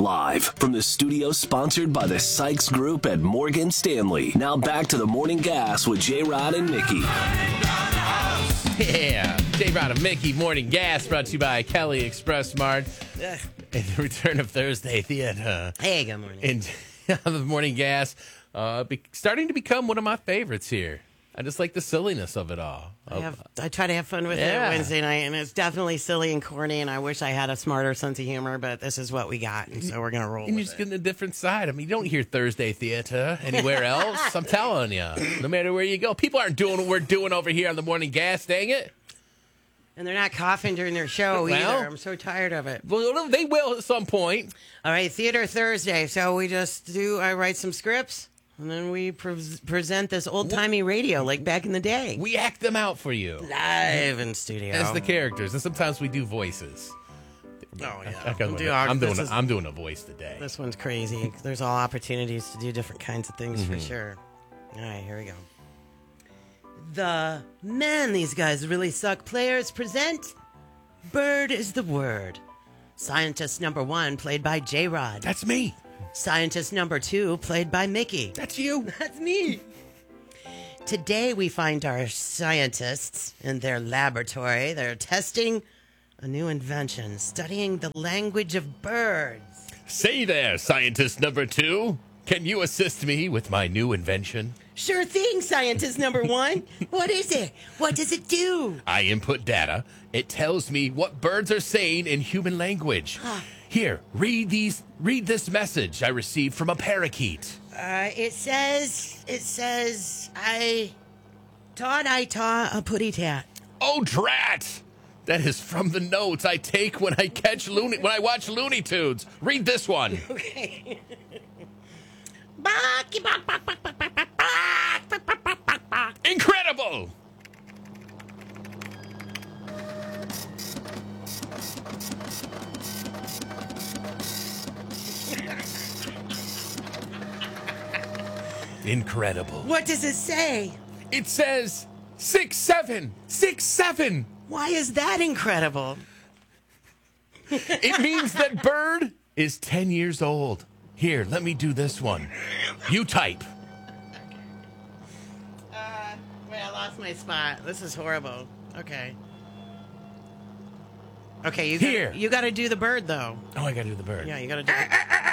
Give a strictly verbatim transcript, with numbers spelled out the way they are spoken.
Live from the studio sponsored by the Sykes Group at Morgan Stanley. Now back to the Morning Gas with J-Rod and Mickey. Yeah, J-Rod and Mickey, Morning Gas, brought to you by Kelly Express Mart. Ugh. And the return of Thursday Theater. Hey, good morning. And the Morning Gas, uh, be, starting to become one of my favorites here. I just like the silliness of it all. I, have, I try to have fun with Yeah. it Wednesday night, and it's definitely silly and corny, and I wish I had a smarter sense of humor, but this is what we got, and so we're going to roll And you're with just it. getting a different side. I mean, you don't hear Thursday Theater anywhere else. I'm telling you, no matter where you go. People aren't doing what we're doing over here on the Morning Gas, dang it. And they're not coughing during their show Well- either. I'm so tired of it. Well, they will at some point. All right, Theater Thursday. So we just do, I write some scripts, and then we pre- present this old-timey radio like back in the day. We act them out for you Live in studio. as the characters, and sometimes we do voices. Oh, yeah. I, I'm, Do doing, our- I'm, doing this a, is- I'm doing a voice today. This one's crazy. There's all opportunities to do different kinds of things Mm-hmm. for sure. All right, here we go. The Man, These Guys Really Suck players present Bird is the Word. Scientist number one, played by J-Rod. That's me. Scientist number two, played by Mickey. That's you. That's me. Today we find our scientists in their laboratory. They're testing a new invention, studying the language of birds. Say there, scientist number two. Can you assist me with my new invention? Sure thing, scientist number one. What is it? What does it do? I input data. It tells me what birds are saying in human language. Here, read these. Read this message I received from a parakeet. Uh, it says, it says, I taught I taught a putty tat. Oh, drat! That is from the notes I take when I catch Looney when I watch Looney Tunes. Read this one. Okay. Incredible! Incredible. What does it say? It says six seven six seven. Why is that incredible? It means that bird is ten years old. Here, let me do this one. You type. Uh, wait, I lost my spot. This is horrible. Okay. Okay, you Here. Gotta, you got to do the bird though. Oh, I gotta do the bird. Yeah, you got to do. The,